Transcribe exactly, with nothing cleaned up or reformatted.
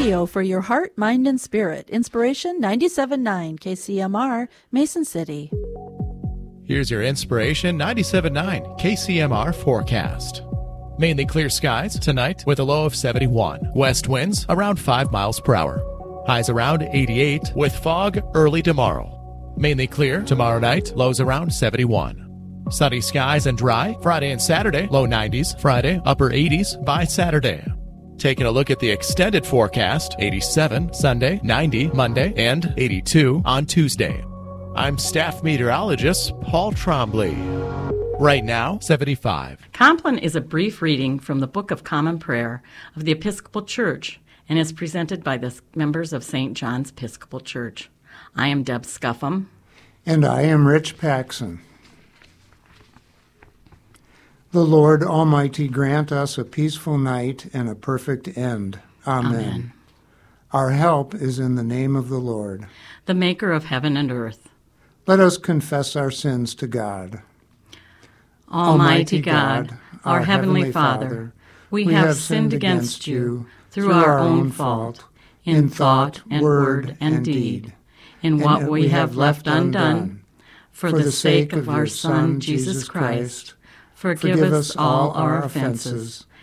radio for your heart, mind, and spirit. Inspiration ninety-seven point nine K C M R, Mason City. Here's your Inspiration ninety-seven point nine K C M R forecast. Mainly clear skies tonight with a low of seventy-one. West winds around five miles per hour. Highs around eighty-eight with fog early tomorrow. Mainly clear tomorrow night, lows around seventy-one. Sunny skies and dry Friday and Saturday, low nineties. Friday, upper eighties by Saturday. Taking a look at the extended forecast, eighty-seven Sunday, ninety Monday, and eighty-two on Tuesday. I'm staff meteorologist Paul Trombley. Right now, seventy-five. Compline is a brief reading from the Book of Common Prayer of the Episcopal Church and is presented by the members of Saint John's Episcopal Church. I am Deb Scuffham. And I am Rich Paxson. The Lord Almighty grant us a peaceful night and a perfect end. Amen. Amen. Our help is in the name of the Lord, the maker of heaven and earth. Let us confess our sins to God. Almighty God, our heavenly Father, we have sinned against you through our own fault, in thought and word and deed, in what we have left undone. For the sake of our Son, Jesus Christ, forgive us all our offenses,